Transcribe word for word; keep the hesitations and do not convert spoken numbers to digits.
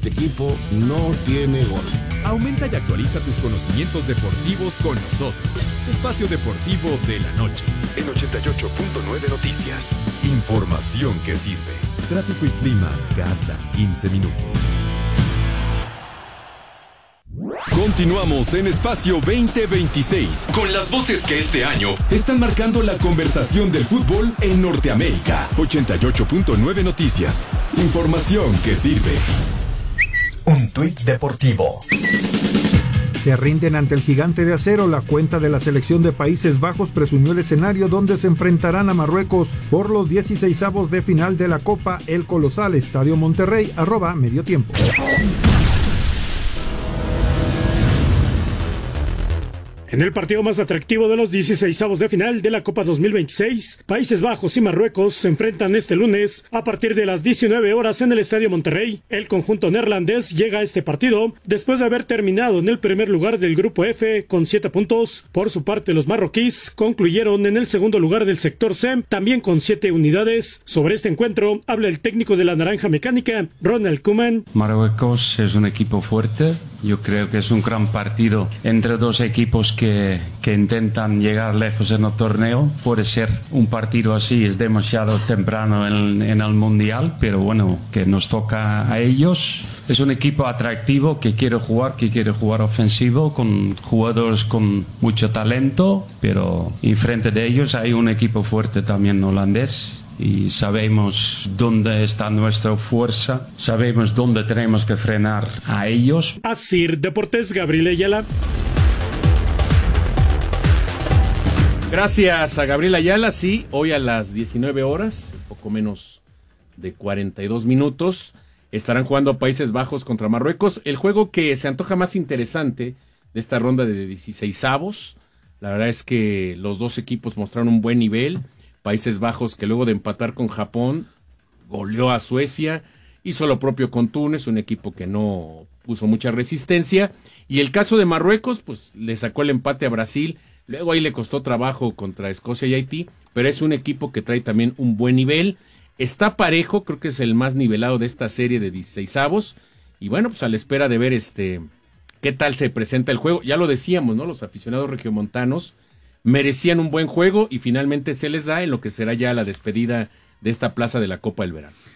este equipo no tiene gol. Aumenta y actualiza tus conocimientos deportivos con nosotros. Espacio Deportivo de la Noche. En ochenta y ocho punto nueve Noticias. Información que sirve. Tráfico y clima cada quince minutos. Continuamos en Espacio veinte veintiséis con las voces que este año están marcando la conversación del fútbol en Norteamérica. ochenta y ocho punto nueve Noticias. Información que sirve. Un tuit deportivo. Se rinden ante el Gigante de Acero. La cuenta de la selección de Países Bajos presumió el escenario donde se enfrentarán a Marruecos por los dieciseisavos de final de la Copa El Colosal. Estadio Monterrey, arroba medio tiempo. En el partido más atractivo de los dieciseisavos de final de la Copa dos mil veintiséis, Países Bajos y Marruecos se enfrentan este lunes a partir de las diecinueve horas en el Estadio Monterrey. El conjunto neerlandés llega a este partido después de haber terminado en el primer lugar del Grupo F con siete puntos. Por su parte, los marroquíes concluyeron en el segundo lugar del sector C, también con siete unidades. Sobre este encuentro habla el técnico de la Naranja Mecánica, Ronald Koeman. Marruecos es un equipo fuerte. Yo creo que es un gran partido entre dos equipos que, que intentan llegar lejos en el torneo. Puede ser un partido así, es demasiado temprano en, en el Mundial, pero bueno, que nos toca a ellos. Es un equipo atractivo que quiere jugar, que quiere jugar ofensivo, con jugadores con mucho talento, pero enfrente de ellos hay un equipo fuerte también holandés. Y sabemos dónde está nuestra fuerza, sabemos dónde tenemos que frenar a ellos. Asir Deportes, Gabriel Ayala. Gracias a Gabriel Ayala. Sí, hoy a las diecinueve horas, poco menos de cuarenta y dos minutos, estarán jugando Países Bajos contra Marruecos. El juego que se antoja más interesante de esta ronda de dieciseisavos. La verdad es que los dos equipos mostraron un buen nivel. Países Bajos, que luego de empatar con Japón, goleó a Suecia, hizo lo propio con Túnez, un equipo que no puso mucha resistencia, y el caso de Marruecos, pues le sacó el empate a Brasil, luego ahí le costó trabajo contra Escocia y Haití, pero es un equipo que trae también un buen nivel, está parejo, creo que es el más nivelado de esta serie de dieciseisavos, y bueno, pues a la espera de ver este qué tal se presenta el juego, ya lo decíamos, ¿no? Los aficionados regiomontanos merecían un buen juego y finalmente se les da en lo que será ya la despedida de esta plaza de la Copa del Verano.